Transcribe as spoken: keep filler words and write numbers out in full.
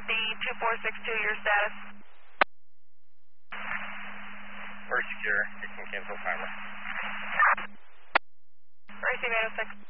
Dorothy two four six two, your status? We're secure. You can cancel timer. Racing eight oh six.